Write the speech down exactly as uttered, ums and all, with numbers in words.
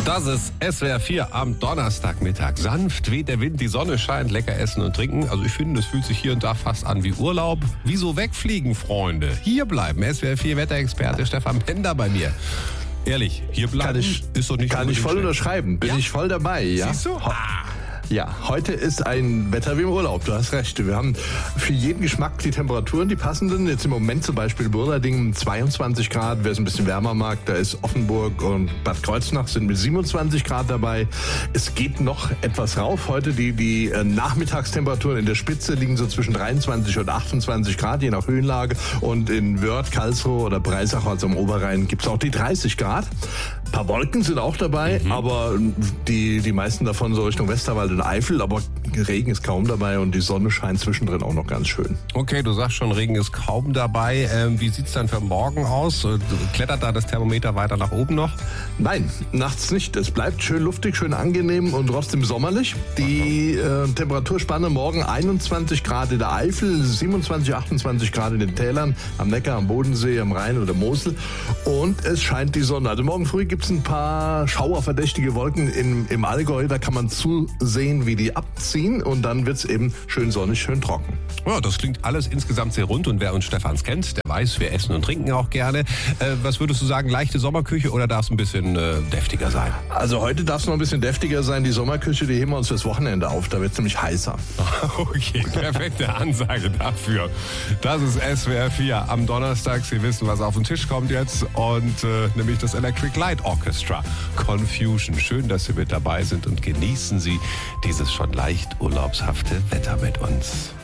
Das ist S W R vier am Donnerstagmittag. Sanft weht der Wind, die Sonne scheint, lecker essen und trinken. Also ich finde, das fühlt sich hier und da fast an wie Urlaub. Wieso wegfliegen, Freunde? Hier bleiben. S W R vier Wetterexperte Stefan Bender bei mir. Ehrlich, hier bleiben kann ich, ist doch nicht Kann ich voll unterschreiben. Bin ja? ich voll dabei. Ja? Siehst du? Ah. Ja, heute ist ein Wetter wie im Urlaub, du hast recht. Wir haben für jeden Geschmack die Temperaturen, die passenden. Jetzt im Moment zum Beispiel Burlading zweiundzwanzig Grad, wer es ein bisschen wärmer mag, da ist Offenburg und Bad Kreuznach sind mit siebenundzwanzig Grad dabei. Es geht noch etwas rauf. Heute die, die Nachmittagstemperaturen in der Spitze liegen so zwischen dreiundzwanzig und achtundzwanzig Grad, je nach Höhenlage. Und in Wörth, Karlsruhe oder Breisach, also am Oberrhein, gibt es auch die dreißig Grad. Ein paar Wolken sind auch dabei, mhm. aber die, die meisten davon so Richtung Westerwald und Eifel, aber Regen ist kaum dabei und die Sonne scheint zwischendrin auch noch ganz schön. Okay, du sagst schon, Regen ist kaum dabei. Ähm, wie sieht's dann für morgen aus? Klettert da das Thermometer weiter nach oben noch? Nein, nachts nicht. Es bleibt schön luftig, schön angenehm und trotzdem sommerlich. Die äh, Temperaturspanne morgen einundzwanzig Grad in der Eifel, siebenundzwanzig, achtundzwanzig Grad in den Tälern, am Neckar, am Bodensee, am Rhein oder Mosel. Und es scheint die Sonne. Also morgen früh gibt es ein paar schauerverdächtige Wolken im, im Allgäu. Da kann man zusehen, wie die abziehen und dann wird es eben schön sonnig, schön trocken. Ja, das klingt alles insgesamt sehr rund und wer uns Stefans kennt, der weiß, wir essen und trinken auch gerne. Äh, was würdest du sagen, leichte Sommerküche oder darf es ein bisschen äh, deftiger sein? Also heute darf es noch ein bisschen deftiger sein. Die Sommerküche, die heben wir uns fürs Wochenende auf. Da wird es nämlich heißer. Okay, perfekte Ansage dafür. Das ist S W R vier am Donnerstag. Sie wissen, was auf den Tisch kommt jetzt und äh, nämlich das Electric Light Orchestra Confusion. Schön, dass Sie mit dabei sind und genießen Sie dieses schon leicht urlaubshafte Wetter mit uns.